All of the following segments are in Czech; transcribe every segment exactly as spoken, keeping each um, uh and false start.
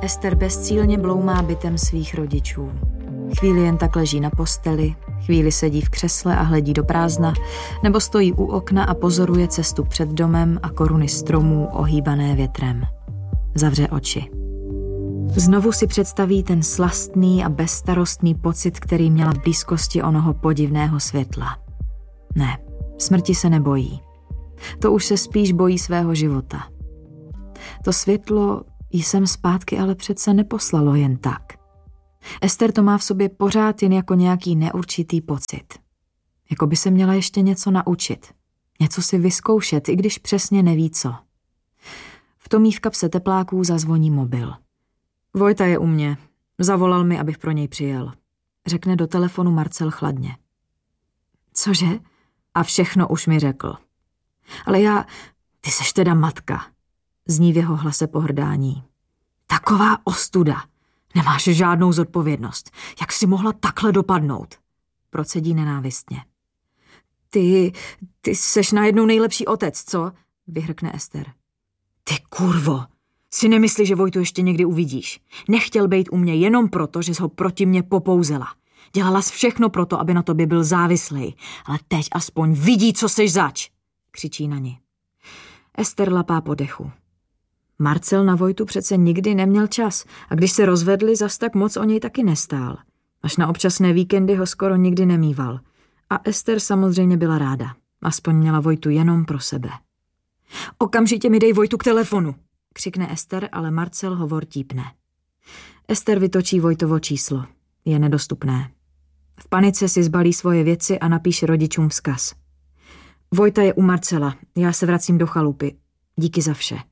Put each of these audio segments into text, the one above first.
Ester bezcílně bloumá bytem svých rodičů. Chvíli jen tak leží na posteli, chvíli sedí v křesle a hledí do prázdna, nebo stojí u okna a pozoruje cestu před domem a koruny stromů ohýbané větrem. Zavře oči. Znovu si představí ten slastný a bezstarostný pocit, který měla v blízkosti onoho podivného světla. Ne, smrti se nebojí. To už se spíš bojí svého života. To světlo jí sem zpátky ale přece neposlalo jen tak. Ester to má v sobě pořád jen jako nějaký neurčitý pocit. Jako by se měla ještě něco naučit. Něco si vyzkoušet, i když přesně neví co. V tom jí v kapse tepláků zazvoní mobil. Vojta je u mě. Zavolal mi, abych pro něj přijel. Řekne do telefonu Marcel chladně. Cože? A všechno už mi řekl. Ale já... Ty seš teda matka. Zní v jeho hlase pohrdání. Taková ostuda. Nemáš žádnou zodpovědnost. Jak jsi mohla takhle dopadnout? Procedí nenávistně. Ty, ty seš najednou nejlepší otec, co? Vyhrkne Ester. Ty kurvo, si nemyslí, že Vojtu ještě někdy uvidíš. Nechtěl bejt u mě jenom proto, že jsi ho proti mě popouzela. Dělala jsi všechno proto, aby na tobě byl závislej. Ale teď aspoň vidí, co seš zač. Křičí na ní. Ester lapá po dechu. Marcel na Vojtu přece nikdy neměl čas a když se rozvedli, zas tak moc o něj taky nestál. Až na občasné víkendy ho skoro nikdy nemýval. A Ester samozřejmě byla ráda. Aspoň měla Vojtu jenom pro sebe. Okamžitě mi dej Vojtu k telefonu, křikne Ester, ale Marcel hovor típne. Ester vytočí Vojtovo číslo. Je nedostupné. V panice si zbalí svoje věci a napíše rodičům vzkaz. Vojta je u Marcela, já se vracím do chalupy. Díky za vše.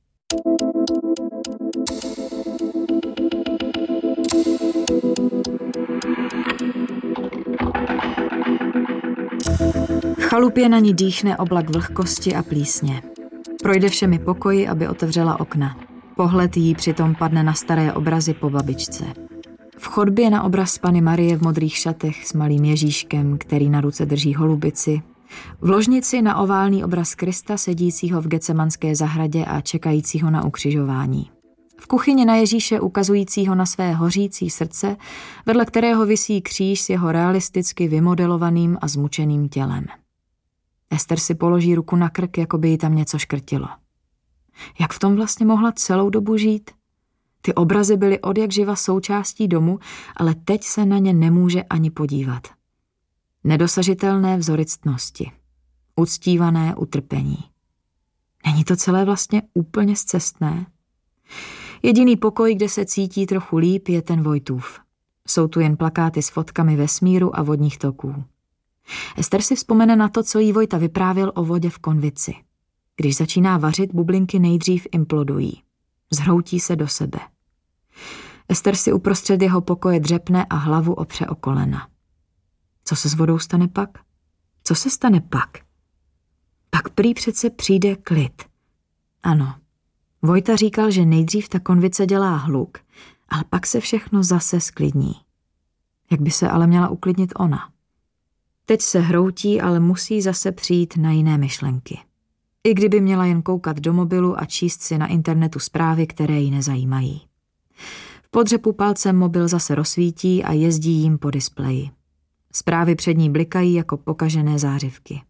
V chalupě na ní dýchne oblak vlhkosti a plísně. Projde všemi pokoji, aby otevřela okna. Pohled jí přitom padne na staré obrazy po babičce. V chodbě na obraz Panny Marie v modrých šatech s malým Ježíškem, který na ruce drží holubici. V ložnici na oválný obraz Krista sedícího v Getsemanské zahradě a čekajícího na ukřižování. V kuchyni na Ježíše ukazujícího na své hořící srdce, vedle kterého visí kříž s jeho realisticky vymodelovaným a zmučeným tělem. Ester si položí ruku na krk, jako by jí tam něco škrtilo. Jak v tom vlastně mohla celou dobu žít? Ty obrazy byly odjakživa součástí domu, ale teď se na ně nemůže ani podívat. Nedosažitelné vzory ctnosti. Uctívané utrpení. Není to celé vlastně úplně scestné? Jediný pokoj, kde se cítí trochu líp, je ten Vojtův. Jsou tu jen plakáty s fotkami vesmíru a vodních toků. Ester si vzpomene na to, co jí Vojta vyprávěl o vodě v konvici. Když začíná vařit, bublinky nejdřív implodují. Zhroutí se do sebe. Ester si uprostřed jeho pokoje dřepne a hlavu opře o kolena. Co se s vodou stane pak? Co se stane pak? Pak prý přece přijde klid. Ano, Vojta říkal, že nejdřív ta konvice dělá hluk, ale pak se všechno zase sklidní. Jak by se ale měla uklidnit ona? Teď se hroutí, ale musí zase přijít na jiné myšlenky. I kdyby měla jen koukat do mobilu a číst si na internetu zprávy, které ji nezajímají. V podřepu palcem mobil zase rozsvítí a jezdí jim po displeji. Zprávy před ní blikají jako pokažené zářivky.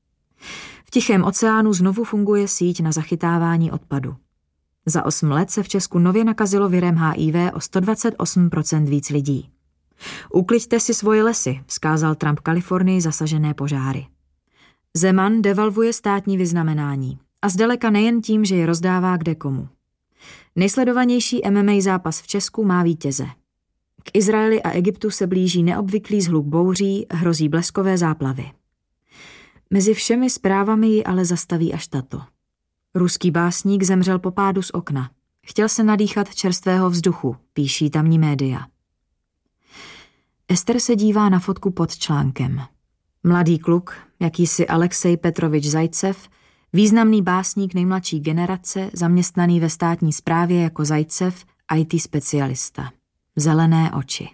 V Tichém oceánu znovu funguje síť na zachytávání odpadu. Za osm let se v Česku nově nakazilo virem H I V o sto dvacet osm procent víc lidí. Ukliďte si svoje lesy, vzkázal Trump Kalifornii zasažené požáry. Zeman devalvuje státní vyznamenání. A zdaleka nejen tím, že je rozdává kdekomu. Nejsledovanější M M A zápas v Česku má vítěze. K Izraeli a Egyptu se blíží neobvyklý zhluk bouří, hrozí bleskové záplavy. Mezi všemi zprávami ji ale zastaví až tato. Ruský básník zemřel po pádu z okna. Chtěl se nadýchat čerstvého vzduchu, píší tamní média. Ester se dívá na fotku pod článkem. Mladý kluk, jakýsi Alexej Petrovič Zajcev, významný básník nejmladší generace, zaměstnaný ve státní správě jako Zajcev, I T specialista. Zelené oči.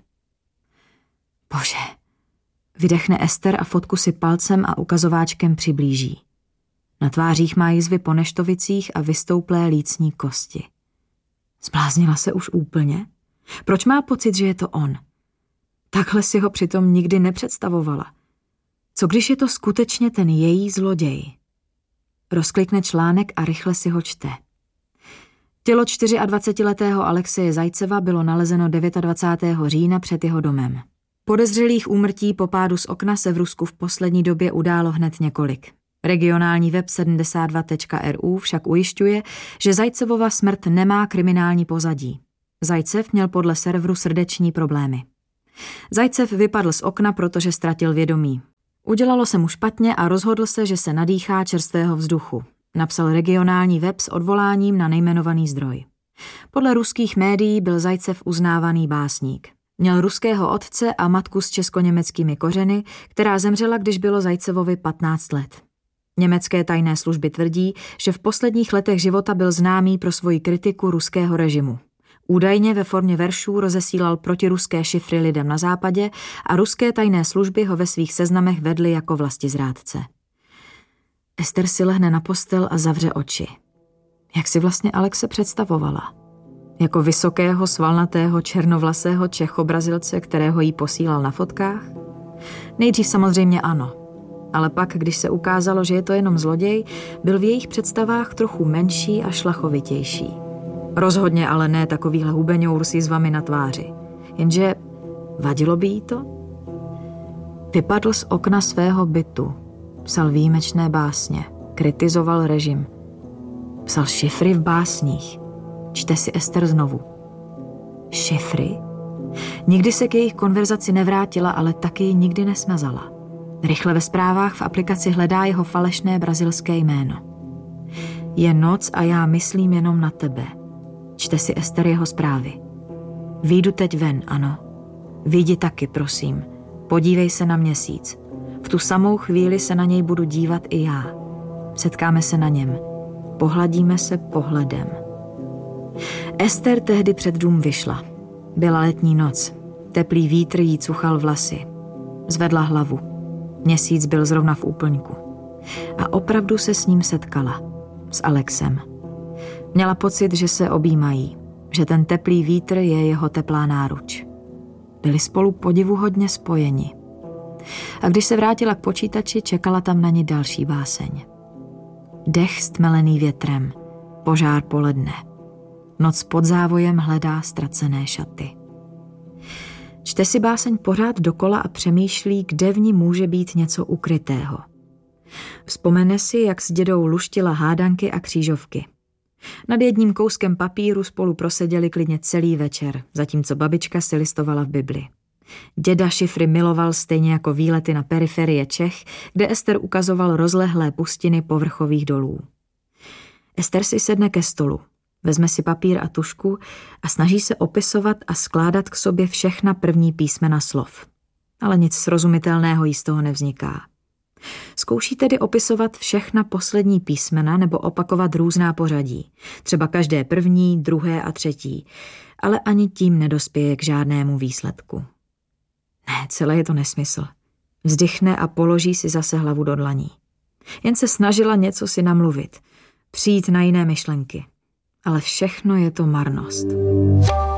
Bože, vydechne Ester a fotku si palcem a ukazováčkem přiblíží. Na tvářích má jizvy po neštovicích a vystouplé lícní kosti. Zbláznila se už úplně? Proč má pocit, že je to on? Takhle si ho přitom nikdy nepředstavovala. Co když je to skutečně ten její zloděj? Rozklikne článek a rychle si ho čte. Tělo dvacetičtyřletého Alexeje Zajceva bylo nalezeno dvacátého devátého října před jeho domem. Podezřelých úmrtí po pádu z okna se v Rusku v poslední době událo hned několik. Regionální web sedmdesát dva tečka er u však ujišťuje, že Zajcevova smrt nemá kriminální pozadí. Zajcev měl podle serveru srdeční problémy. Zajcev vypadl z okna, protože ztratil vědomí. Udělalo se mu špatně a rozhodl se, že se nadýchá čerstvého vzduchu. Napsal regionální web s odvoláním na nejmenovaný zdroj. Podle ruských médií byl Zajcev uznávaný básník. Měl ruského otce a matku s česko-německými kořeny, která zemřela, když bylo Zajcevovi patnáct let. Německé tajné služby tvrdí, že v posledních letech života byl známý pro svoji kritiku ruského režimu. Údajně ve formě veršů rozesílal protiruské šifry lidem na západě a ruské tajné služby ho ve svých seznamech vedly jako vlastizrádce. Ester si lehne na postel a zavře oči. Jak si vlastně Alexe představovala? Jako vysokého, svalnatého, černovlasého Čechobrazilce, kterého jí posílal na fotkách? Nejdřív samozřejmě ano. Ale pak, když se ukázalo, že je to jenom zloděj, byl v jejich představách trochu menší a šlachovitější. Rozhodně ale ne takovýhle hubeňour s jizvami na tváři. Jenže vadilo by jí to? Vypadl z okna svého bytu, psal výjimečné básně, kritizoval režim. Psal šifry v básních. Čte si Ester znovu. Šifry? Nikdy se k jejich konverzaci nevrátila, ale taky ji nikdy nesmazala. Rychle ve zprávách v aplikaci hledá jeho falešné brazilské jméno. Je noc a já myslím jenom na tebe. Čte si Ester jeho zprávy. Vyjdu teď ven, ano. Vyjdi taky, prosím. Podívej se na měsíc. V tu samou chvíli se na něj budu dívat i já. Setkáme se na něm. Pohladíme se pohledem. Ester tehdy před dům vyšla. Byla letní noc. Teplý vítr jí cuchal vlasy. Zvedla hlavu. Měsíc byl zrovna v úplňku. A opravdu se s ním setkala. S Alexem. Měla pocit, že se objímají. Že ten teplý vítr je jeho teplá náruč. Byli spolu podivuhodně spojeni. A když se vrátila k počítači, čekala tam na ní další báseň. Dech stmelený větrem. Požár poledne. Noc pod závojem hledá ztracené šaty. Čte si báseň pořád dokola a přemýšlí, kde v ní může být něco ukrytého. Vzpomene si, jak s dědou luštila hádanky a křížovky. Nad jedním kouskem papíru spolu proseděli klidně celý večer, zatímco babička si listovala v Bibli. Děda šifry miloval stejně jako výlety na periferie Čech, kde Ester ukazoval rozlehlé pustiny povrchových dolů. Ester si sedne ke stolu, vezme si papír a tužku a snaží se opisovat a skládat k sobě všechna první písmena slov. Ale nic srozumitelného jí z toho nevzniká. Zkouší tedy opisovat všechna poslední písmena nebo opakovat různá pořadí, třeba každé první, druhé a třetí, ale ani tím nedospěje k žádnému výsledku. Ne, celé je to nesmysl. Vzdychne a položí si zase hlavu do dlaní. Jen se snažila něco si namluvit, přijít na jiné myšlenky. Ale všechno je to marnost.